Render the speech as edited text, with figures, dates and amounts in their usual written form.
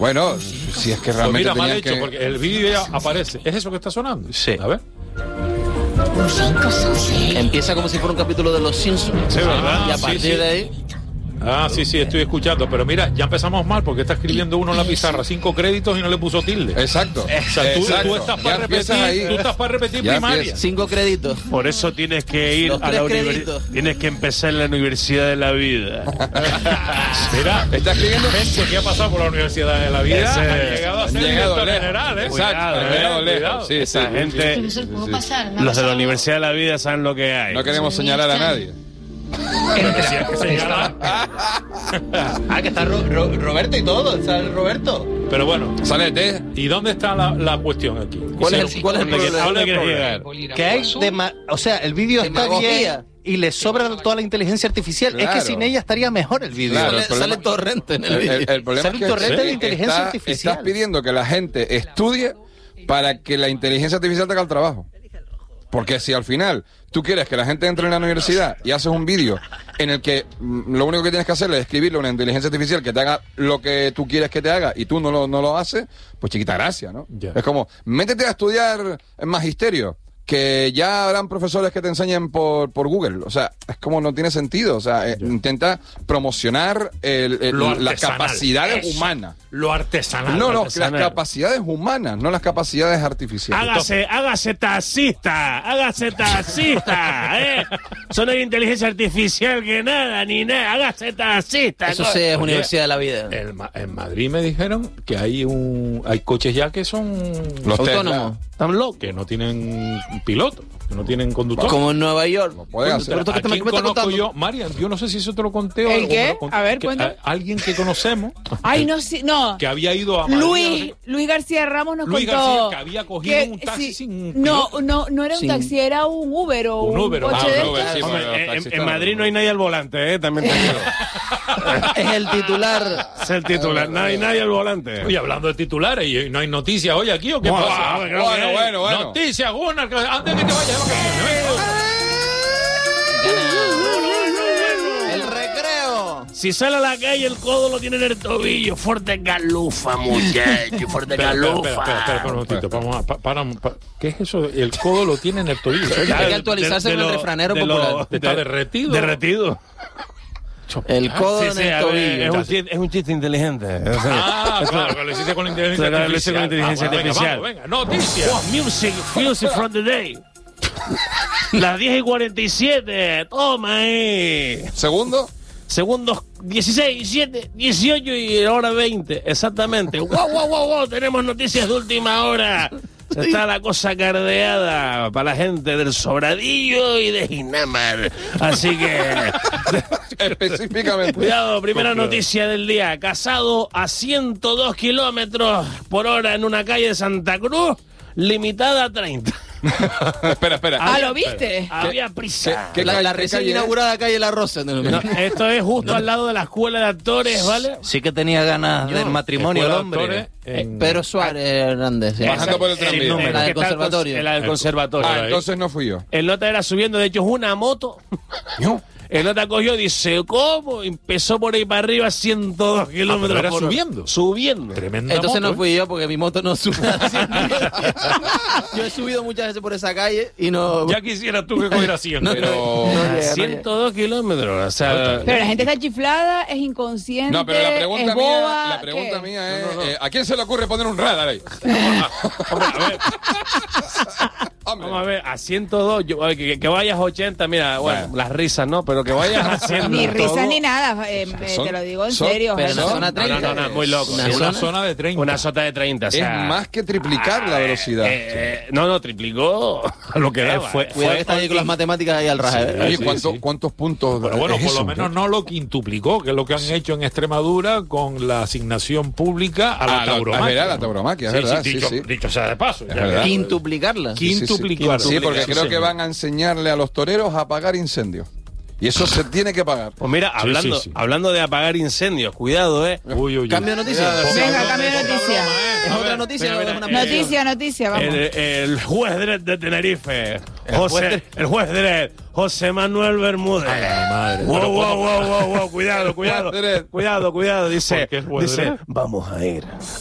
Bueno, si es que Pues realmente mira, mal tenían hecho, que... porque el vídeo ya aparece. ¿Es eso que está sonando? Sí. A ver. Empieza como si fuera un capítulo de Los Simpsons. Sí, ¿verdad? Y a Sí, partir sí. de ahí... Ah, sí, estoy escuchando. Pero mira, ya empezamos mal porque está escribiendo uno en la pizarra 5 créditos y no le puso tilde. Exacto. O sea, tú estás Ya para empiezas ahí. repetir, tú estás para repetir Ya primaria. empieza. 5 créditos. Por eso tienes que ir Los a la 3 universidad. créditos. Tienes que empezar en la universidad de la vida. Mira, Está escribiendo... gente que ha pasado por la Universidad de la Vida Ese- ha llegado a Han ser llegado director lejos. general, ¿eh? Exacto, Cuidado, han llegado cuidado. lejos. Sí, Esa sí. gente, Profesor, ¿puedo pasar? Me ha los de la pasado. universidad de la vida saben lo que hay. No queremos señalar a nadie. Decía que señala. Ah, que está Roberto y todo. ¿Sale Roberto? Pero bueno, Sale T. ¿y dónde está la cuestión aquí? ¿Cuál es el problema? ¿A dónde quieres llegar? Que hay o sea, el vídeo está Demagogía. bien y le sobra toda la inteligencia artificial. Es Claro. que sin ella estaría mejor el vídeo. Claro. el Sale, problema- sale Torrente en el vídeo. El problema Sale es un que torrente de inteligencia artificial. estás pidiendo que la gente estudie para que la inteligencia artificial te haga el trabajo. Porque si al final tú quieres que la gente entre en la universidad y haces un vídeo en el que lo único que tienes que hacer es escribirle a una inteligencia artificial que te haga lo que tú quieres que te haga y tú no lo haces, pues chiquita gracia, ¿no? Ya. Es como, métete a estudiar en magisterio, que ya habrán profesores que te enseñen por Google. O sea, es como no tiene sentido. O sea, intenta promocionar Lo las artesanal. capacidades Eso. humanas. Lo artesanal. No, lo las artesanal. capacidades humanas, no las capacidades artificiales. Hágase taxista, ¿eh? Eso no es inteligencia artificial que nada, ni nada. Hágase taxista. Eso ¿no? sí es Oye, Universidad de la Vida. En Madrid me dijeron que hay coches ya que son Los Autónomos. Están locos. que no tienen piloto, que no tienen conductor. Como en Nueva York. Pueden hacer. Pero tú, ¿qué ¿A me quién estás conozco contando? yo? Marian, yo no sé si eso te lo conté o ¿El o qué? me lo conté. A ver, Que cuenta. alguien que conocemos Ay, no, sí, no. que había ido a Madrid. Luis García Ramos nos Luis contó García, que había cogido un taxi sin no, piloto. no era un Sin- taxi, era un Uber o Un Uber, coche ah, de un Uber, estos. sí, Hombre, bueno, los en taxistas Madrid no. no hay nadie al volante, también te digo. Es el titular. Es el titular, no hay nadie al volante. Oye, hablando de titulares, ¿y no hay noticias hoy aquí o qué Bueno, pasa? bueno, bueno. Noticias, Gunnar, que antes de que te vayas de vacaciones. El recreo. Si sale a la calle, el codo lo tiene en el tobillo. Fuerte galufa, muchacho, fuerte galufa. Espera un momentito. Vamos a, ¿qué es eso? El codo lo tiene en el tobillo. Hay que actualizarse con el refranero popular. Está derretido. Derretido. El codo en el a ver, tobillo. es un chiste inteligente. Ah, claro, que lo hiciste con la inteligencia Claro, lo hice artificial. con inteligencia artificial. Venga, noticias. Oh, music from the day. Las 10:47. Toma ahí. Segundo, Segundos 16, 17, 18 y ahora 20. Exactamente. ¡Wow! Tenemos noticias de última hora. Está la cosa cardeada para la gente del Sobradillo y de Ginamar. Así que, específicamente. cuidado, primera noticia del día. Casado a 102 kilómetros por hora en una calle de Santa Cruz, limitada a 30. Espera. Ah, ¿lo viste? Había prisa. ¿Qué La calle recién es? inaugurada calle La Rosa. No, esto es justo al lado de la escuela de actores, ¿vale? Sí que tenía ganas del matrimonio el Escuela de hombre. actores en- Pedro Suárez Hernández. sí. Bajando por el Sí, tranvía. número, La del que está conservatorio. La del conservatorio. Ah, ahí. entonces no fui yo. El nota era subiendo, de hecho es una moto. El nota cogió, dice, ¿cómo? Empezó por ahí para arriba 102 kilómetros era por hora. subiendo. Subiendo. Tremenda Entonces moto, no fui yo porque mi moto no sube. Yo he subido muchas veces por esa calle y no... Ya quisieras tú que cogiera 100. Pero... no llega. 102 kilómetros. O sea, Pero la gente está chiflada, es inconsciente, No, pero la es pregunta boba. mía, la pregunta ¿qué? mía es, ¿a quién se le ocurre poner un radar ahí? hombre, a ver, Hombre. vamos a ver, a 102, que vayas a 80, mira, bueno, Bueno. las risas, ¿no? Pero que vayas a 102. Ni risas ni nada, Son- te lo digo en son- serio. pero Jesús. en la zona No, 30. no, muy loco. Una Una zona- zona de 30. Una sota de 30, o Es sea... más que triplicar la velocidad. No, triplicó a lo que daba. Cuidado que está ahí con las matemáticas ahí al raje. ¿eh? Oye, sí, ¿cuántos puntos? Pero bueno, es por eso? lo menos no lo quintuplicó, que es lo que han hecho en Extremadura con la asignación pública a la Es tauromaquia. verdad, la tauromaquia, es verdad, sí, dicho, sí. dicho sea de paso. Es verdad. Quintuplicarla. Sí, sí, sí. Quintuplicar. Sí, porque creo que señor. van a enseñarle a los toreros a apagar incendios. Y eso se tiene que pagar. Pues mira, sí. hablando de apagar incendios, cuidado, Uy. Cambio de noticia. Venga, cambio de noticia. ¿Es otra noticia o es una Noticia, vamos. El juez de Tenerife El juez Dredd, José Manuel Bermúdez. Ay, madre. Wow, cuidado. Juez Dredd. Cuidado, dice, ¿Por qué el juez Dredd? vamos a ir